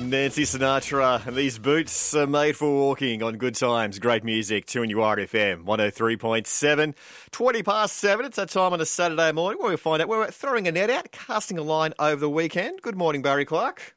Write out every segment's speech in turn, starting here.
Nancy Sinatra, and these boots are made for walking on good times. Great music, 2NUR FM, 103.7. 20 past 7, it's that time on a Saturday morning where we find out we're throwing a net out, casting a line over the weekend. Good morning, Barry Clark.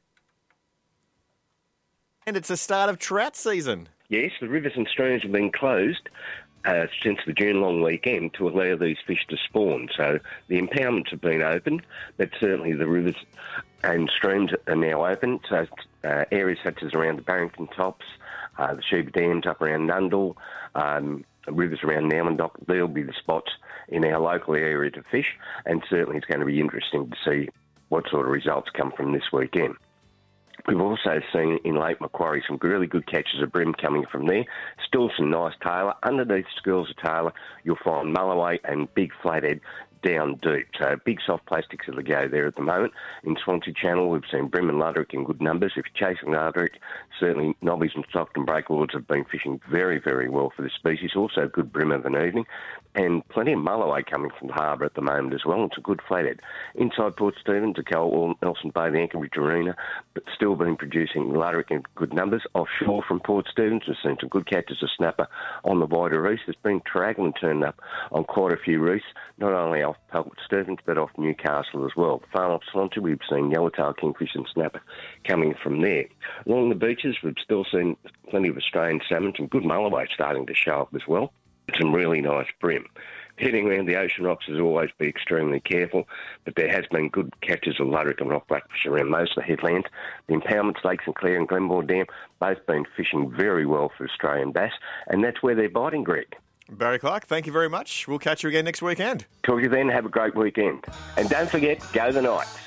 And it's the start of trout season. Yes, the rivers and streams have been closed since the June long weekend to allow these fish to spawn. So the impoundments have been opened, but certainly the rivers and streams are now open. So areas such as around the Barrington Tops, the Sheba Dams up around Nundle, rivers around Nowmandock, there'll be the spots in our local area to fish, and certainly it's going to be interesting to see what sort of results come from this weekend. We've also seen in Lake Macquarie some really good catches of bream coming from there. Still some nice tailor. Underneath schools of tailor, you'll find mulloway and big flathead down deep. So big soft plastics are the go there at the moment. In Swansea Channel, we've seen bream and luderick in good numbers. If you're chasing luderick, certainly nobbies and Stockton breaklords have been fishing very, very well for this species. Also good bream of an evening. And plenty of mulloway coming from the harbour at the moment as well. It's a good flathead. Inside Port Stephens, the Cowell, Nelson Bay, the Anchorage Arena, but still been producing luderick in good numbers. Offshore from Port Stephens, we've seen some good catches of snapper on the wider reefs. There's been Traralgon turned up on quite a few reefs, not only off Port Stephens but off Newcastle as well. Far off Swansea, we've seen yellowtail kingfish and snapper coming from there. Along the beaches, we've still seen plenty of Australian salmon, some good mulloway starting to show up as well. Some really nice bream. Heading around the ocean rocks, as always, be extremely careful, but there has been good catches of luderick and rock blackfish around most of the headlands. The impoundments, Lake St Clair and Glenmore Dam, both been fishing very well for Australian bass, and that's where they're biting, Greg. Barry Clark, thank you very much. We'll catch you again next weekend. Talk to you then. Have a great weekend. And don't forget, go the Knights.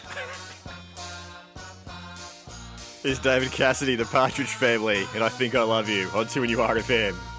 Here's David Cassidy, the Partridge Family, and I Think I Love You on 2NUR FM.